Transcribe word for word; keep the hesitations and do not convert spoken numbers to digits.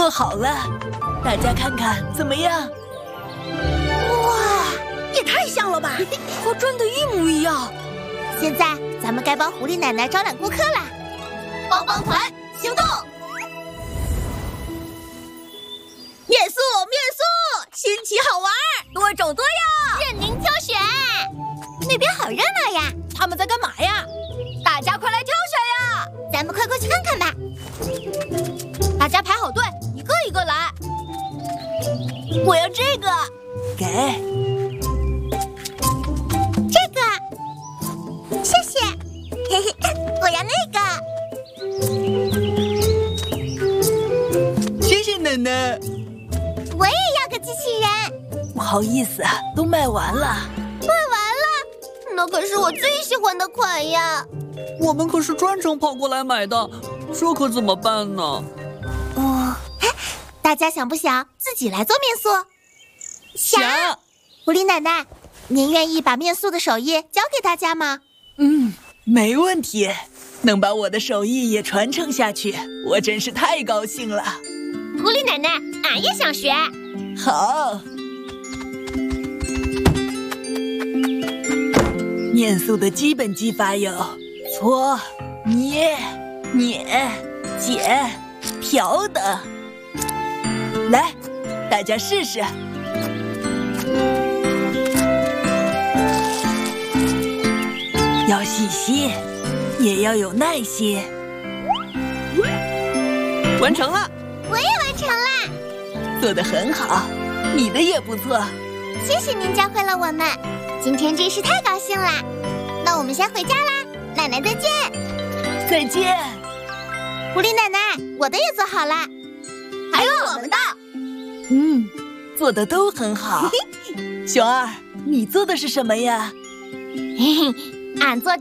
做好了，大家看看怎么样？ 哇，也太像了吧，和真的一模一样。 现在咱们该帮狐狸奶奶招揽顾客啦！ 帮帮团行动！面塑面塑，新奇好玩，多种多样， 任您挑选。那边好热闹呀， 他们在干嘛呀？大家快来挑选呀！ 咱们快过去看看吧。 大家排好队，一个一个来。我要这个， 给。 这个，谢谢。嘿嘿，我要那个。谢谢奶奶。 我也要个机器人。 不好意思，都卖完了。 卖完了？那可是我最喜欢的款呀。 我们可是专程跑过来买的，这可怎么办呢？ 哦，大家想不想自己来做面塑？ 想。 狐狸奶奶，您愿意把面塑的手艺教给大家吗？ 嗯，没问题。能把我的手艺也传承下去，我真是太高兴了。 狐狸奶奶，俺也想学。 好。面塑的基本技法有搓、捏、碾、剪、漂等。来，大家试试。要细心，也要有耐心。 完成了。 我也完成了。 做得很好，你的也不错。 谢谢您教会了我们，今天真是太高兴啦！那我们先回家啦，奶奶再见。 再见。 狐狸奶奶，我的也做好了， 还有我们的。 嗯，做的都很好。熊二，你做的是什么呀？ 嘿嘿，俺做